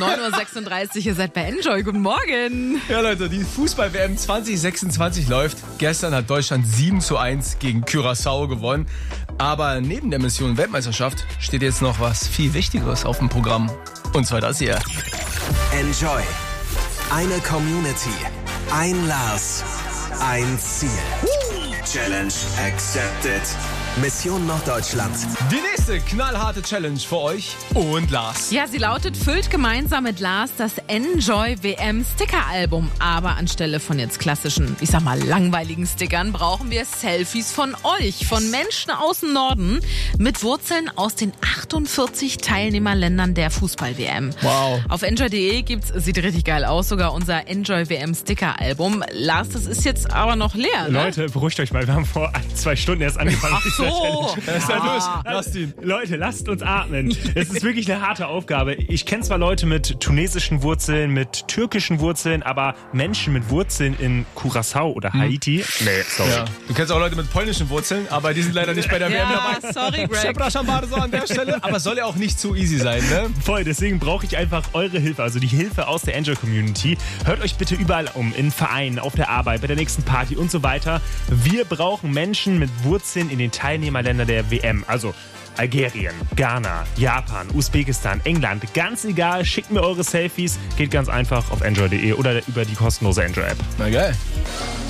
9.36 Uhr, ihr seid bei Enjoy. Guten Morgen. Ja, Leute, die Fußball-WM 2026 läuft. Gestern hat Deutschland 7:1 gegen Curaçao gewonnen. Aber neben der Mission Weltmeisterschaft steht jetzt noch was viel Wichtigeres auf dem Programm. Und zwar das hier. Enjoy. Eine Community. Ein Lars. Ein Ziel. Challenge accepted. Mission Norddeutschland. Die nächste knallharte Challenge für euch und Lars. Ja, sie lautet, füllt gemeinsam mit Lars das Enjoy WM Sticker-Album. Aber anstelle von jetzt klassischen, ich sag mal langweiligen Stickern, brauchen wir Selfies von euch, von Menschen aus dem Norden mit Wurzeln aus den 48 Teilnehmerländern der Fußball-WM. Wow. Auf enjoy.de gibt's, sieht richtig geil aus, sogar unser Enjoy WM Sticker-Album. Lars, das ist jetzt aber noch leer, ne? Leute, beruhigt euch mal, wir haben vor 2 Stunden erst angefangen. So. Lasst ihn. Leute, lasst uns atmen. Es ist wirklich eine harte Aufgabe. Ich kenne zwar Leute mit tunesischen Wurzeln, mit türkischen Wurzeln, aber Menschen mit Wurzeln in Curaçao oder Haiti? Nee, sorry. Ja. Du kennst auch Leute mit polnischen Wurzeln, aber die sind leider nicht bei der WM Ja, dabei. sorry, Greg. Przepraszam bardzo an der Stelle. Aber soll ja auch nicht zu easy sein, ne? Voll, deswegen brauche ich einfach eure Hilfe, also die Hilfe aus der Enjoy-Community. Hört euch bitte überall um, in Vereinen, auf der Arbeit, bei der nächsten Party und so weiter. Wir brauchen Menschen mit Wurzeln in den Teilnehmerländern der WM, also Algerien, Ghana, Japan, Usbekistan, England, ganz egal, schickt mir eure Selfies, geht ganz einfach auf enjoy.de oder über die kostenlose Enjoy-App. Na geil.